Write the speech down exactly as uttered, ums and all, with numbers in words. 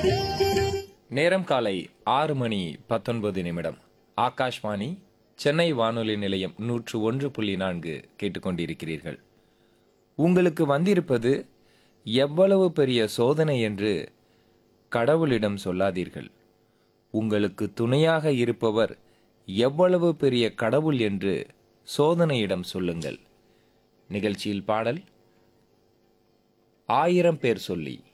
நேரம் காலை ஆறு மணி பத்தொன்பது நிமிடம். ஆகாஷ்வாணி சென்னை வானொலி நிலையம் நூற்று ஒன்று புள்ளி நான்கு கேட்டுக்கொண்டிருக்கிறீர்கள். உங்களுக்கு வந்திருப்பது எவ்வளவு பெரிய சோதனை என்று கடவுளிடம் சொல்லாதீர்கள். உங்களுக்கு துணையாக இருப்பவர் எவ்வளவு பெரிய கடவுள் என்று சோதனையிடம் சொல்லுங்கள். நிகழ்ச்சியில் பாடல் ஆயிரம் பேர் சொல்லி